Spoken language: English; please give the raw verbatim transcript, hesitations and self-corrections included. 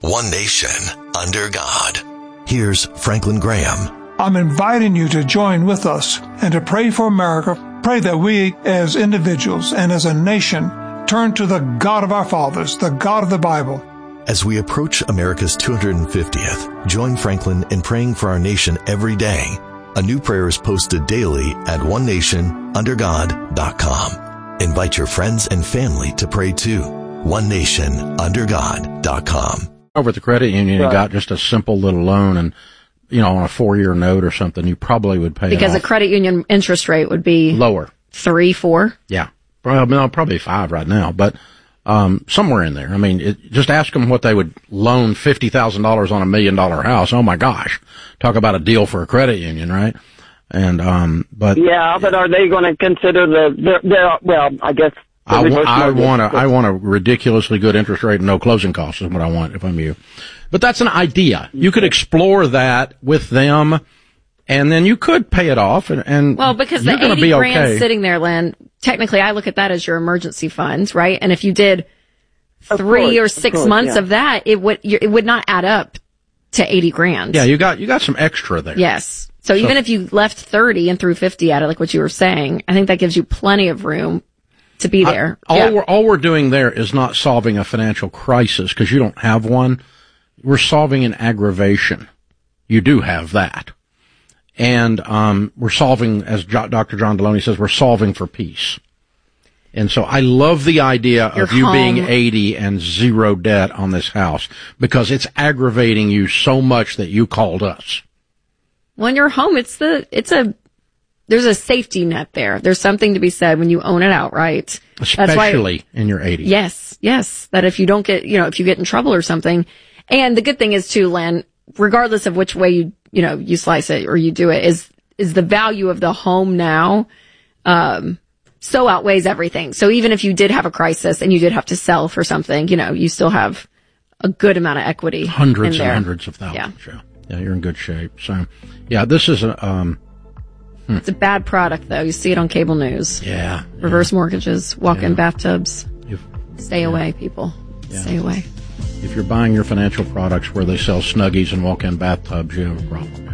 One nation, under God. Here's Franklin Graham. I'm inviting you to join with us and to pray for America. Pray that we as individuals and as a nation turn to the God of our fathers, the God of the Bible. As we approach America's two hundred fiftieth, join Franklin in praying for our nation every day. A new prayer is posted daily at one nation under god dot com. Invite your friends and family to pray too. one nation under god dot com. Over at the credit union, Right. you got just a simple little loan and, you know, on a four-year note or something, you probably would pay Because it a off credit union interest rate would be lower. three, four. Yeah. Well, no, probably five right now, but um somewhere in there. I mean, it, just ask them what they would loan fifty thousand dollars on a million-dollar house. Oh, my gosh. Talk about a deal for a credit union, right? And, um, but. Yeah, but are they going to consider the, the, the well, I guess. the I, reverse I mortgage. want a, I want a ridiculously good interest rate and no closing costs is what I want if I'm you. But that's an idea. You could explore that with them, and then you could pay it off, and, and Well, because you're the gonna eighty be grand okay. sitting there, Lynn, technically I look at that as your emergency funds, right? And if you did Of three course, or of six course, months yeah. of that, it would, it would not add up to eighty grand. Yeah, you got you got some extra there. Yes. So, so even if you left thirty and threw fifty at it, like what you were saying, I think that gives you plenty of room to be there. I, all yeah. we're all we're doing there is not solving a financial crisis because you don't have one. We're solving an aggravation. You do have that, and um, we're solving, as jo- Doctor John Deloney says, we're solving for peace. And so I love the idea Your of you home. being eighty and zero debt on this house because it's aggravating you so much that you called us. When you're home, it's the, it's a, there's a safety net there. There's something to be said when you own it outright. Especially in your eighties. Yes, yes. That if you don't get, you know, if you get in trouble or something. And the good thing is too, Len, regardless of which way you, you know, you slice it or you do it, is, is the value of the home now, um, so outweighs everything. So even if you did have a crisis and you did have to sell for something, you know, you still have a good amount of equity. Hundreds in and there. hundreds of thousands. Yeah. Yeah. Yeah, you're in good shape. So, yeah, this is a, um, It's a bad product though. You see it on cable news. yeah. Reverse mortgages, walk-in Yeah. bathtubs. If, Stay away, people. Yeah. Stay away. if you're buying your financial products where they sell Snuggies and walk-in bathtubs, you have a problem.